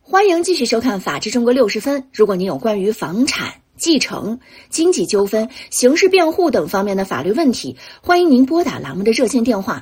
欢迎继续收看《法治中国60分》。如果您有关于房产、继承、经济纠纷、刑事辩护等方面的法律问题，欢迎您拨打栏目的热线电话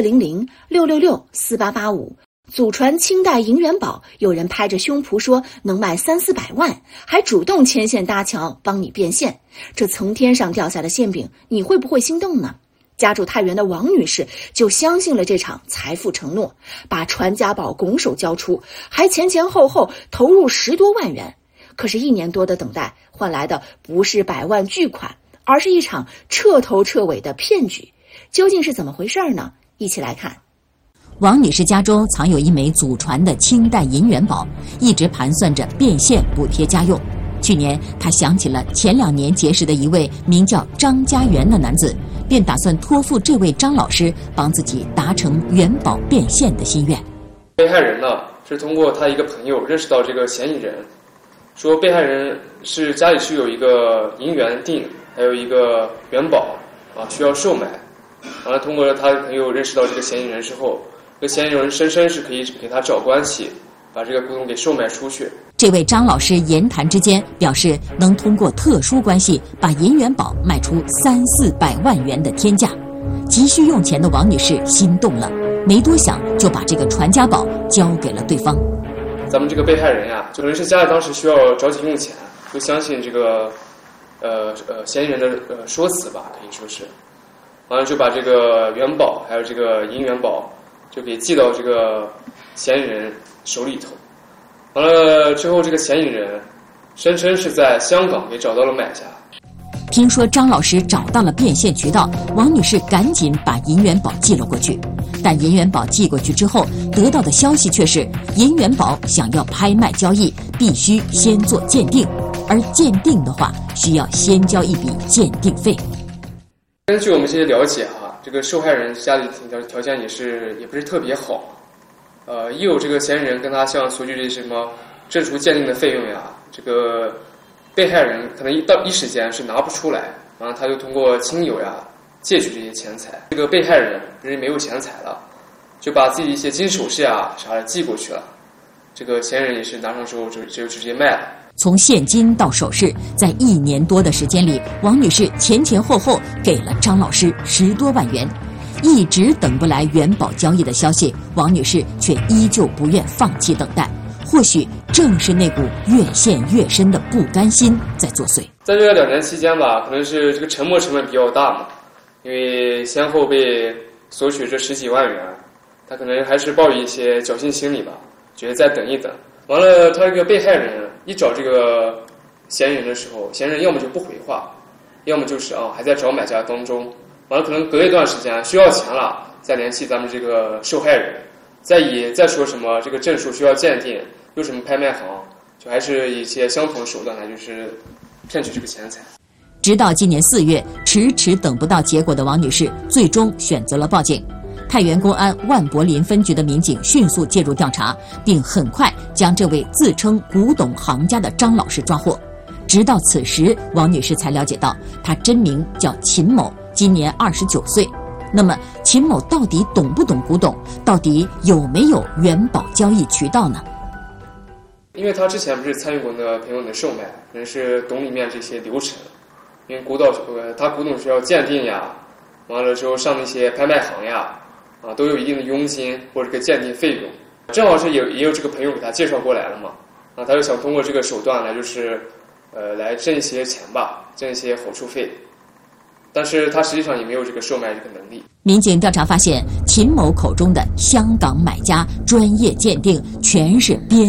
400-666-4885。祖传清代银元宝，有人拍着胸脯说能卖300-400万，还主动牵线搭桥帮你变现。这从天上掉下的馅饼，你会不会心动呢？家住太原的王女士就相信了这场财富承诺，把传家宝拱手交出，还前后后投入10多万元。可是1年多的等待换来的不是百万巨款，而是一场彻头彻尾的骗局。究竟是怎么回事呢？一起来看。 王女士家中藏有一枚祖传的清代银元宝，一直盘算着变现补贴家用。去年她想起了前2年结识的一位名叫张家元的男子，便打算托付这位张老师帮自己达成元宝变现的心愿。 被害人呢是通过他一个朋友认识到这个嫌疑人，说被害人是家里是有一个银元锭，还有一个元宝需要售卖。完了，通过他朋友认识到这个嫌疑人之后，这个嫌疑人声称是可以给他找关系，把这个古董给售卖出去。 这位张老师言谈之间表示能通过特殊关系把银元宝卖出300-400万元的天价。急需用钱的王女士心动了，没多想就把这个传家宝交给了对方。 咱们这个被害人可能是家里当时需要着急用钱，就相信这个嫌疑人的说辞吧，可以说是，完了就把这个元宝还有这个银元宝就给寄到这个嫌疑人手里头。完了之后，这个嫌疑人声称是在香港给找到了买家。 听说张老师找到了变现渠道，王女士赶紧把银元宝寄了过去。但银元宝寄过去之后，得到的消息却是银元宝想要拍卖交易，必须先做鉴定，而鉴定的话需要先交一笔鉴定费。 根据我们这些了解这个受害人家里条件也不是特别好。一有这个嫌疑人跟他向索取这什么证书鉴定的费用这个被害人可能一时间是拿不出来，然后他就通过亲友借取这些钱财。这个被害人因为没有钱财了，就把自己一些金首饰啥的寄过去了。这个嫌疑人也是拿上之后就直接卖了。 从现金到首饰，在1年多的时间里，王女士前后后给了张老师10多万元。一直等不来元宝交易的消息，王女士却依旧不愿放弃等待。或许正是那股越陷越深的不甘心在作祟。 在这2年期间可能是这个沉没成本比较大嘛，因为先后被索取这10几万元，他可能还是抱有一些侥幸心理吧，觉得再等一等。完了，他这个被害人一找这个嫌疑人的时候，嫌疑人要么就不回话，要么就是还在找买家当中。完了，可能隔一段时间需要钱了，再联系咱们这个受害人，再说什么这个证书需要鉴定，有什么拍卖行，就还是一些相同的手段就是骗取这个钱财。 直到今年4月，迟等不到结果的王女士最终选择了报警。太原公安万柏林分局的民警迅速介入调查，并很快将这位自称古董行家的张老师抓获。直到此时，王女士才了解到他真名叫秦某，今年29岁。那么秦某到底懂不懂古董？到底有没有元宝交易渠道呢？ 因为他之前不是参与过那朋友的售卖，可能是懂里面这些流程。因为他古董需要鉴定完了之后上那些拍卖行都有一定的佣金或者这个鉴定费用。正好是也有这个朋友给他介绍过来了嘛，他就想通过这个手段来挣一些钱吧，挣一些好处费。但是他实际上也没有这个售卖这个能力。 民警调查发现，秦某口中的香港买家专业鉴定全是编